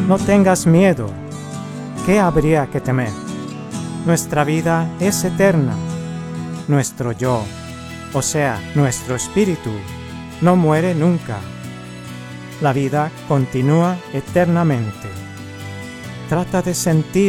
No tengas miedo. ¿Qué habría que temer? Nuestra vida es eterna. Nuestro yo, o sea, nuestro espíritu, no muere nunca. La vida continúa eternamente. Trata de sentir